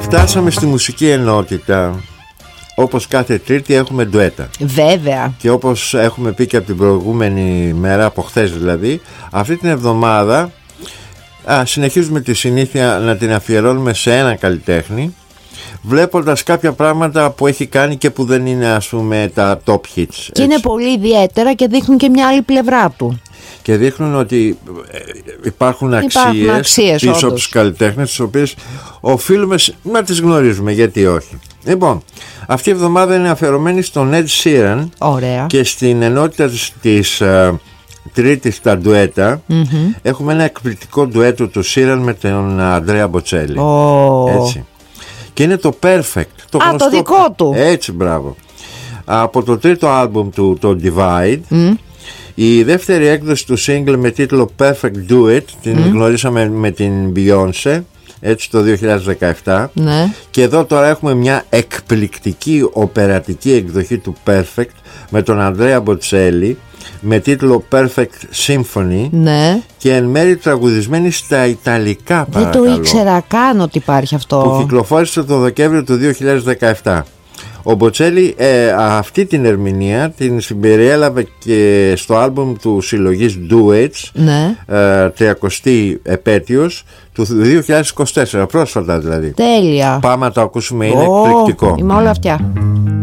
Φτάσαμε στη μουσική ενότητα. Όπως κάθε Τρίτη έχουμε ντουέτα. Βέβαια. Και όπως έχουμε πει και από την προηγούμενη μέρα, από χθες δηλαδή, αυτή την εβδομάδα συνεχίζουμε τη συνήθεια να την αφιερώνουμε σε έναν καλλιτέχνη, βλέποντας κάποια πράγματα που έχει κάνει και που δεν είναι, ας πούμε, τα top hits. Και έτσι. είναι πολύ ιδιαίτερα και δείχνουν και μια άλλη πλευρά του. Και δείχνουν ότι υπάρχουν αξίες πίσω όντως από τους καλλιτέχνες, τις οποίες οφείλουμε να τις γνωρίζουμε, γιατί όχι. Λοιπόν, αυτή η εβδομάδα είναι αφιερωμένη στον Ed Sheeran. Ωραία. Και στην ενότητα της Τρίτης τα ντουέτα έχουμε ένα εκπληκτικό ντουέτο του Sheeran με τον Αντρέα Μποτσέλη. Έτσι. Και είναι το Perfect, το γνωστό, το δικό του. Έτσι, μπράβο. Από το τρίτο άλμπουμ του, το Divide. Η δεύτερη έκδοση του single με τίτλο Perfect Do It την γνωρίσαμε με την Beyoncé, έτσι, το 2017. Ναι. Και εδώ τώρα έχουμε μια εκπληκτική οπερατική εκδοχή του Perfect με τον Ανδρέα Μποτσέλη με τίτλο Perfect Symphony. Ναι. Και εν μέρει τραγουδισμένη στα Ιταλικά, παρακαλώ. Δεν το ήξερα καν ότι υπάρχει αυτό. Που κυκλοφόρησε το Δεκέμβριο του 2017. Ο Μποτσέλη αυτή την ερμηνεία την συμπεριέλαβε και στο άλμπουμ του συλλογής Duets, ναι. 30η επέτειος του 2024, πρόσφατα δηλαδή. Τέλεια. Πάμε να το ακούσουμε, είναι εκπληκτικό. Είμαι όλα αυτιά.